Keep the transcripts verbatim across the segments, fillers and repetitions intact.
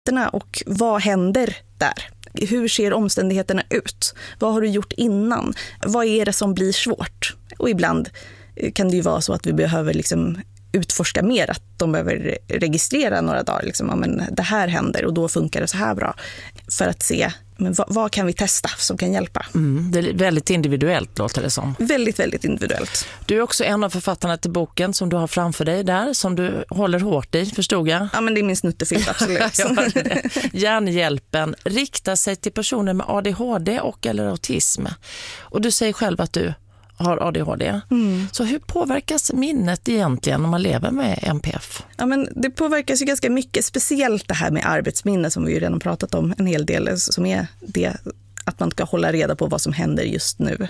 nätterna och vad händer där? Hur ser omständigheterna ut? Vad har du gjort innan? Vad är det som blir svårt? Och ibland kan det ju vara så att vi behöver liksom utforska mer, att de behöver registrera några dagar. Liksom, ja, men det här händer och då funkar det så här bra. För att se, men vad, vad kan vi testa som kan hjälpa? Mm, det är väldigt individuellt, låter det som. Väldigt, väldigt individuellt. Du är också en av författarna till boken som du har framför dig där, som du håller hårt i, förstod jag. Ja, men det är min snuttefilt, absolut. Hjärnhjälpen riktar sig till personer med A D H D och eller autism. Och du säger själv att du har A D H D. Mm. Så hur påverkas minnet egentligen om man lever med M P F? Ja, men det påverkas ju ganska mycket, speciellt det här med arbetsminne som vi ju redan pratat om en hel del, som är det att man ska hålla reda på vad som händer just nu.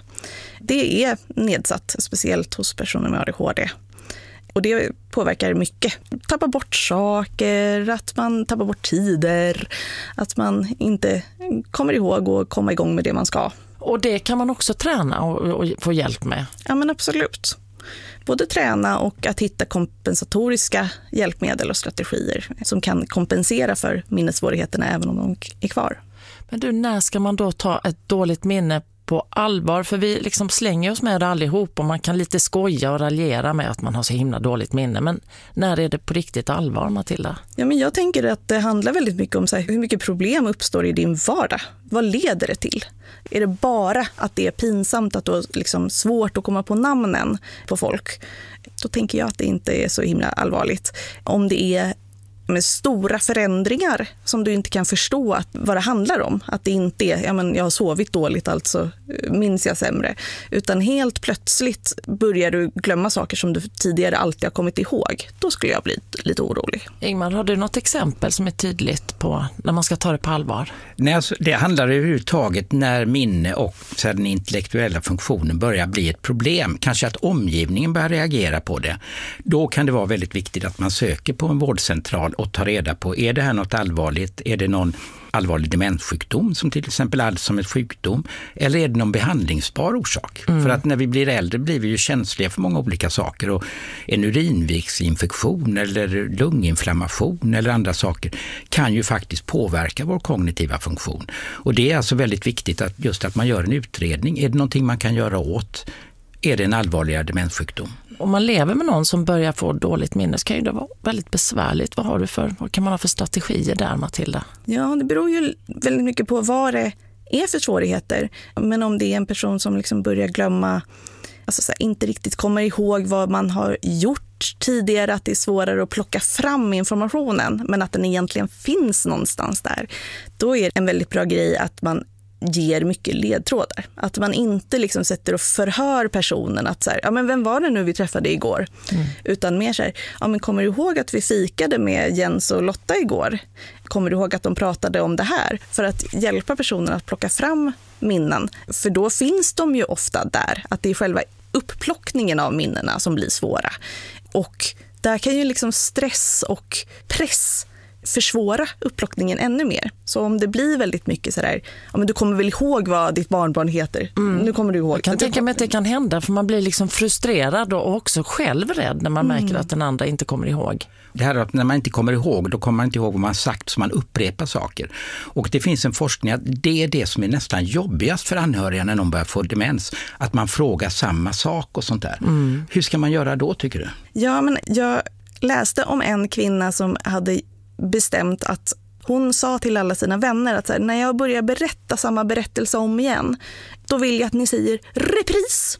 Det är nedsatt, speciellt hos personer med A D H D. Och det påverkar mycket. Tappa bort saker, att man tappar bort tider, att man inte kommer ihåg och komma igång med det man ska. Och det kan man också träna och, och få hjälp med? Ja, men absolut. Både träna och att hitta kompensatoriska hjälpmedel och strategier som kan kompensera för minnessvårigheterna även om de är kvar. Men du, när ska man då ta ett dåligt minne på allvar? För vi liksom slänger oss med det allihop och man kan lite skoja och raljera med att man har så himla dåligt minne. Men när är det på riktigt allvar, Matilda? Ja, men jag tänker att det handlar väldigt mycket om så här, hur mycket problem uppstår i din vardag. Vad leder det till? Är det bara att det är pinsamt, att du har liksom svårt att komma på namnen på folk? Då tänker jag att det inte är så himla allvarligt. Om det är med stora förändringar som du inte kan förstå att, vad det handlar om. Att det inte är, ja men jag har sovit dåligt alltså minns jag sämre. Utan helt plötsligt börjar du glömma saker som du tidigare alltid har kommit ihåg. Då skulle jag bli lite orolig. Ingmar, har du något exempel som är tydligt på när man ska ta det på allvar? Nej, alltså, det handlar överhuvudtaget när minne och så här, den intellektuella funktionen börjar bli ett problem. Kanske att omgivningen börjar reagera på det. Då kan det vara väldigt viktigt att man söker på en vårdcentral och tar reda på, är det här något allvarligt? Är det någon allvarlig demenssjukdom som till exempel Alzheimers sjukdom? Eller är det någon behandlingsbar orsak? Mm. För att när vi blir äldre blir vi ju känsliga för många olika saker. Och en urinvägsinfektion eller lunginflammation eller andra saker kan ju faktiskt påverka vår kognitiva funktion. Och det är alltså väldigt viktigt att just att man gör en utredning. Är det någonting man kan göra åt? Är det en allvarligare demenssjukdom? Om man lever med någon som börjar få dåligt minne så kan ju det vara väldigt besvärligt. Vad har du för, vad kan man ha för strategier där, Matilda? Ja, det beror ju väldigt mycket på vad det är för svårigheter. Men om det är en person som liksom börjar glömma, alltså så här, inte riktigt kommer ihåg vad man har gjort tidigare, att det är svårare att plocka fram informationen, men att den egentligen finns någonstans där. Då är det en väldigt bra grej att man ger mycket ledtrådar. Att man inte liksom sätter och förhör personen att så här, ja men vem var det nu vi träffade igår? Mm. Utan mer så här, ja men kommer du ihåg att vi fikade med Jens och Lotta igår? Kommer du ihåg att de pratade om det här? För att hjälpa personen att plocka fram minnen. För då finns de ju ofta där. Att det är själva upplockningen av minnena som blir svåra. Och där kan ju liksom stress och press försvåra upplockningen ännu mer. Så om det blir väldigt mycket sådär, ja men du kommer väl ihåg vad ditt barnbarn heter. Mm. Nu kommer du ihåg. Jag kan tänka mig att det kan hända, för man blir liksom frustrerad och också själv rädd när man mm. märker att den andra inte kommer ihåg. Det här att när man inte kommer ihåg, då kommer man inte ihåg vad man sagt, så man upprepar saker. Och det finns en forskning att det är det som är nästan jobbigast för anhöriga när de börjar få demens. Att man frågar samma sak och sånt där. Mm. Hur ska man göra då, tycker du? Ja, men jag läste om en kvinna som hade bestämt att hon sa till alla sina vänner att så här, när jag börjar berätta samma berättelse om igen, då vill jag att ni säger repris.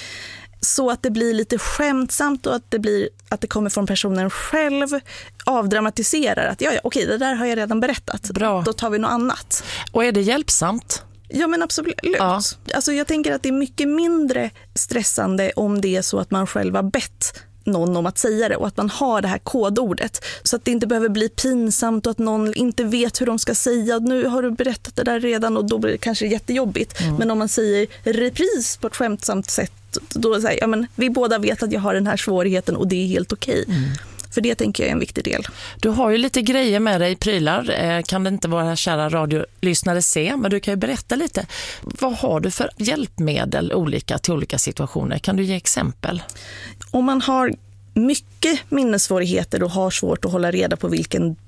Så att det blir lite skämtsamt och att det blir att det kommer från personen själv, avdramatiserar att ja, ja okej, det där har jag redan berättat. Bra. Då tar vi något annat. Och är det hjälpsamt? Ja, men absolut. Ja. Alltså jag tänker att det är mycket mindre stressande om det är så att man själv har bett någon om att säga det och att man har det här kodordet så att det inte behöver bli pinsamt och att någon inte vet hur de ska säga. Nu har du berättat det där redan och då blir det kanske jättejobbigt. Mm. Men om man säger repris på ett skämtsamt sätt, då säger ja men vi båda vet att jag har den här svårigheten och det är helt okej. Mm. För det tänker jag är en viktig del. Du har ju lite grejer med dig, prylar. Kan det inte våra kära radiolyssnare se, men du kan ju berätta lite. Vad har du för hjälpmedel olika till olika situationer? Kan du ge exempel? Om man har mycket minnessvårigheter och har svårt att hålla reda på vilken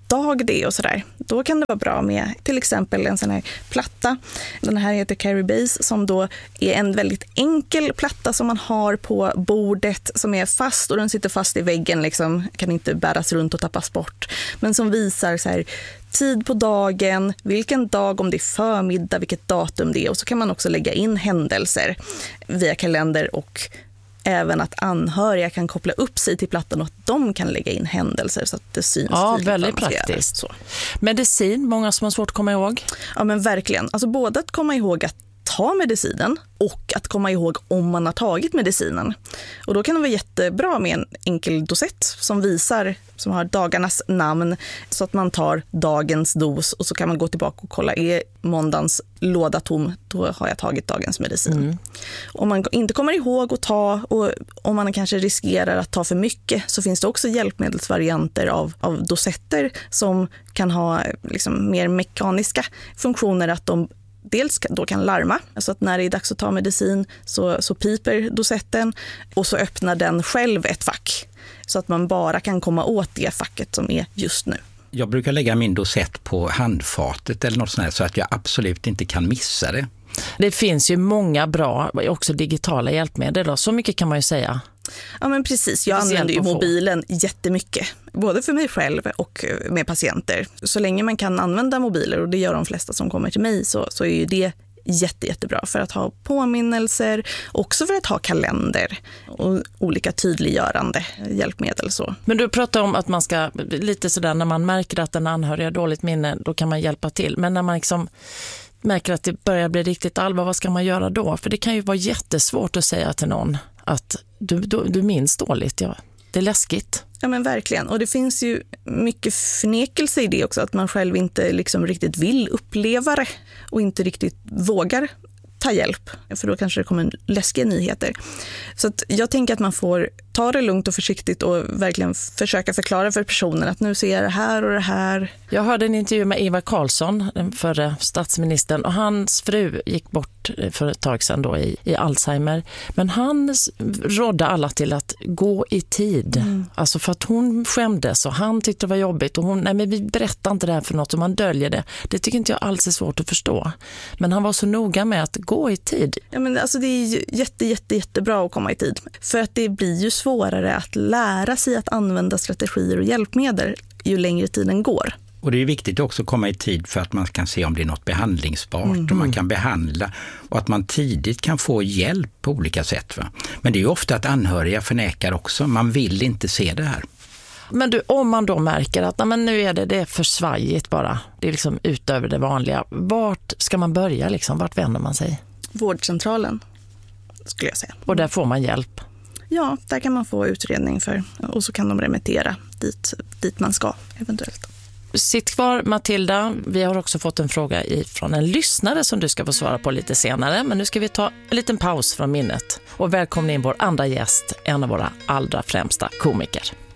dag det är och sådär, då kan det vara bra med till exempel en sån här platta. Den här heter Carry Base, som då är en väldigt enkel platta som man har på bordet, som är fast och den sitter fast i väggen, liksom, kan inte bäras runt och tappas bort. Men som visar så här, tid på dagen, vilken dag, om det är förmiddag, vilket datum det är. Och så kan man också lägga in händelser via kalender, och även att anhöriga kan koppla upp sig till plattan och att de kan lägga in händelser så att det syns. Ja, väldigt praktiskt. Så. Medicin, många som har svårt att komma ihåg. Ja, men verkligen. Alltså både att komma ihåg att ta medicinen och att komma ihåg om man har tagit medicinen. Och då kan det vara jättebra med en enkel dosett som visar, som har dagarnas namn, så att man tar dagens dos och så kan man gå tillbaka och kolla, är måndagens låda tom, då har jag tagit dagens medicin. Mm. Om man inte kommer ihåg att ta, och om man kanske riskerar att ta för mycket, så finns det också hjälpmedelsvarianter av, av dosetter som kan ha liksom mer mekaniska funktioner, att de dels då kan larma, alltså att när det är dags att ta medicin så, så piper dosetten och så öppnar den själv ett fack så att man bara kan komma åt det facket som är just nu. Jag brukar lägga min dosett på handfatet eller något sånt här, så att jag absolut inte kan missa det. Det finns ju många bra, också digitala hjälpmedel då. Så mycket kan man ju säga. Ja, men precis. Jag använder ju mobilen jättemycket, både för mig själv och med patienter. Så länge man kan använda mobiler, och det gör de flesta som kommer till mig, så, så är ju det jätte, jättebra för att ha påminnelser, också för att ha kalender och olika tydliggörande hjälpmedel. Så. Men du pratar om att man ska, lite sådär, när man märker att en anhörig har dåligt minne, då kan man hjälpa till. Men när man liksom märker att det börjar bli riktigt allvar, vad ska man göra då? För det kan ju vara jättesvårt att säga till någon att du, du, du minns dåligt, ja. Det är läskigt. Ja, men verkligen. Och det finns ju mycket förnekelse i det också, att man själv inte liksom riktigt vill uppleva det och inte riktigt vågar ta hjälp, för då kanske det kommer läskiga nyheter. Så att jag tänker att man får ta det lugnt och försiktigt och verkligen försöka förklara för personen att nu ser jag det här och det här. Jag hörde en intervju med Ingvar Carlsson, den förre statsministern, och hans fru gick bort för ett tag sedan då i, i Alzheimer. Men han rådde alla till att gå i tid. Mm. Alltså för att hon skämdes och han tyckte det var jobbigt. Och hon, nej men vi berättar inte det här för något, och man döljer det. Det tycker inte jag alls är svårt att förstå. Men han var så noga med att gå i tid. Ja, men alltså det är ju jätte, jätte, jättebra att komma i tid. För att det blir ju svårare att lära sig att använda strategier och hjälpmedel ju längre tiden går. Och det är viktigt också att komma i tid för att man kan se om det är något behandlingsbart mm. och man kan behandla, och att man tidigt kan få hjälp på olika sätt. Va? Men det är ju ofta att anhöriga förnekar också. Man vill inte se det här. Men du, om man då märker att nej, men nu är det, det är för svajigt bara, det är liksom utöver det vanliga, vart ska man börja liksom? Vart vänder man sig? Vårdcentralen, skulle jag säga. Och där får man hjälp? Ja, där kan man få utredning för, och så kan de remittera dit, dit man ska eventuellt. Sitt kvar, Matilda. Vi har också fått en fråga från en lyssnare som du ska få svara på lite senare. Men nu ska vi ta en liten paus från minnet och välkomna in vår andra gäst, en av våra allra främsta komiker.